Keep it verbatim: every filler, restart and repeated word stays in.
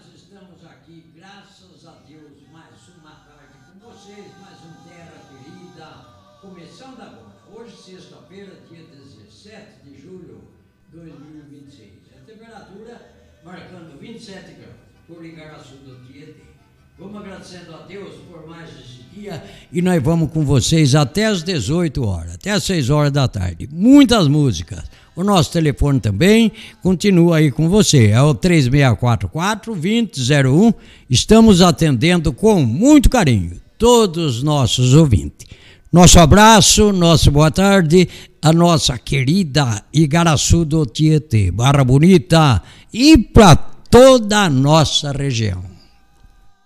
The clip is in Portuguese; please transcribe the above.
estamos aqui, graças a Deus, mais uma tarde com vocês, mais um Terra Querida, começando agora. Hoje, sexta-feira, dia dezessete de julho de dois mil e vinte e seis. A temperatura marcando vinte e sete graus, por Igaraçu do Tietê. Vamos agradecendo a Deus por mais esse dia e nós vamos com vocês até as dezoito horas, até as seis horas da tarde. Muitas músicas. O nosso telefone também continua aí com você, é o três seis quatro quatro, dois zero zero um. Estamos atendendo com muito carinho todos os nossos ouvintes. Nosso abraço, nossa boa tarde, a nossa querida Igaraçu do Tietê, Barra Bonita e para toda a nossa região.